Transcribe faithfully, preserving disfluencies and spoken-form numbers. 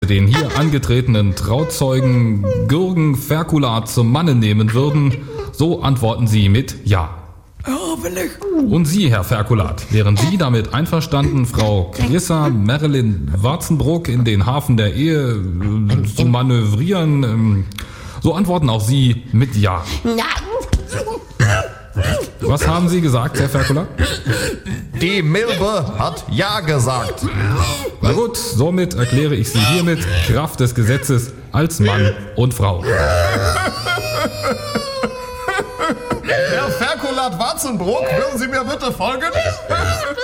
den hier angetretenen Trauzeugen Gürgen Ferkulat zum Manne nehmen würden, so antworten Sie mit Ja. Ja, will ich. Und Sie, Herr Ferkulat, wären Sie damit einverstanden, Frau Chrissa Marilyn Warzenbruck in den Hafen der Ehe äh, zu manövrieren? Ähm, so antworten auch Sie mit Ja. Was haben Sie gesagt, Herr Ferkulat? Die Milbe hat Ja gesagt. Na gut, somit erkläre ich Sie hiermit Kraft des Gesetzes als Mann und Frau. Herr Ferkulat Warzenbruck, würden Sie mir bitte folgen?